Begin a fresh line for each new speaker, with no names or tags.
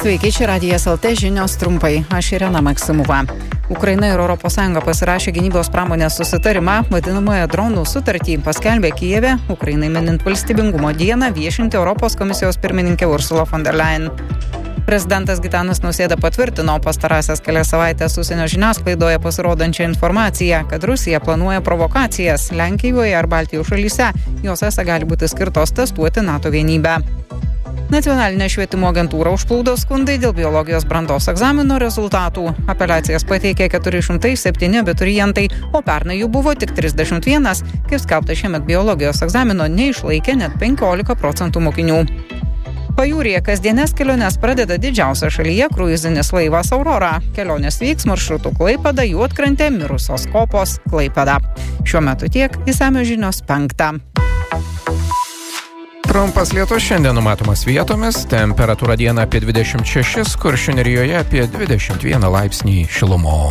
Sveiki, čia Radijas LT žinios trumpai. Aš Irena Maksimova. Ukraina ir ES pasirašė gynybos pramonės susitarimą, vadinamąją dronų sutartį, paskelbė Kijeve, Ukrainai minint valstybingumo dieną, viešinti Europos komisijos pirmininkė Ursula von der Leyen. Prezidentas Gitanas Nausėda patvirtino pastarąsias kelias savaitės užsienio žiniasklaidoje pasirodančią informaciją, kad Rusija planuoja provokacijas Lenkijoje ar Baltijos šalyse. Jos esą gali būti skirtos testuoti NATO vienybę. Nacionalinė švietimo agentūra užplūdo skundai dėl biologijos brandos egzamino rezultatų. Apeliacijas pateikė 407 abiturientai, o pernai jų buvo tik 31, kaip skelbta šiemet biologijos egzamino neišlaikė net 15% mokinių. Pajūryje kasdienės keliones pradeda didžiausia šalyje kruizinis laivas Aurora. Kelionės vyks maršrutu Klaipėda, Juodkrantė, Mirusios kopos, Klaipėda. Šiuo metu tiek, išsamios žinios 5.
Trumpas lietus šiandien numatomas vietomis, temperatūra dieną apie 26, Kuršių nerijoje apie 21 laipsnį šilumos.